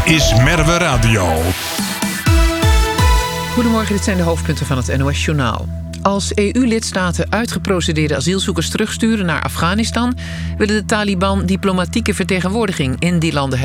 is Merwe Radio. Goedemorgen, dit zijn de hoofdpunten van het NOS-journaal. Als EU-lidstaten uitgeprocedeerde asielzoekers terugsturen naar Afghanistan, willen de Taliban diplomatieke vertegenwoordiging in die landen hebben.